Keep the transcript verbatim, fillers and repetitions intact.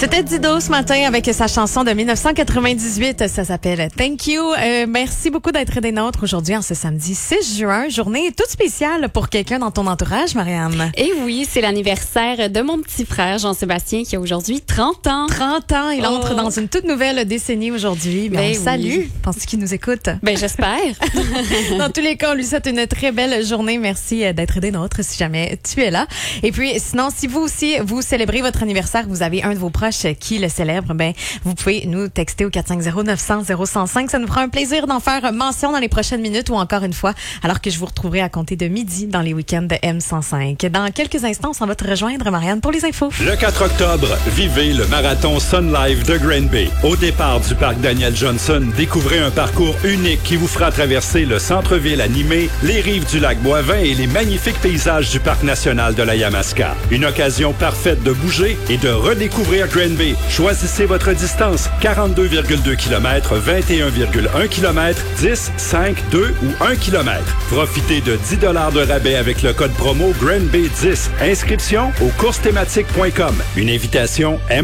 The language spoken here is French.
C'était Dido ce matin avec sa chanson de dix-neuf cent quatre-vingt-dix-huit. Ça s'appelle Thank You. Euh, merci beaucoup d'être des nôtres aujourd'hui en ce samedi six juin. Journée toute spéciale pour quelqu'un dans ton entourage, Marianne. Et oui, c'est l'anniversaire de mon petit frère Jean-Sébastien qui a aujourd'hui trente ans. trente ans. Il Oh. entre dans une toute nouvelle décennie aujourd'hui. Ben, Ben on le oui. salue. Penses-tu qu'il nous écoute? Ben, j'espère. Dans tous les cas, on lui souhaite une très belle journée. Merci d'être des nôtres si jamais tu es là. Et puis, sinon, si vous aussi, vous célébrez votre anniversaire, vous avez un de vos proches qui le célèbre, ben, vous pouvez nous texter au quatre cinq zéro neuf cent zéro cent cinq. Ça nous fera un plaisir d'en faire mention dans les prochaines minutes ou encore une fois, alors que je vous retrouverai à compter de midi dans les week-ends de M cent cinq. Dans quelques instants, on va te rejoindre, Marianne, pour les infos. Le quatre octobre, vivez le marathon Sun Life de Granby. Au départ du parc Daniel Johnson, découvrez un parcours unique qui vous fera traverser le centre-ville animé, les rives du lac Boivin et les magnifiques paysages du parc national de la Yamaska. Une occasion parfaite de bouger et de redécouvrir Granby. Choisissez votre distance, quarante-deux virgule deux kilomètres, vingt et un virgule un kilomètres, dix, cinq, deux ou un kilomètre. Profitez de dix dollars de rabais avec le code promo Granby dix. Inscription au courses thématiques point com. Une invitation